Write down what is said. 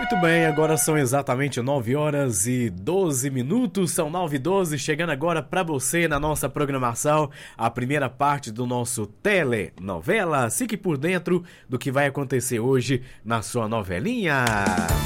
Muito bem, agora são exatamente 9 horas e 12 minutos, são 9h12, chegando agora para você na nossa programação, a primeira parte do nosso telenovela. Fique por dentro do que vai acontecer hoje na sua novelinha.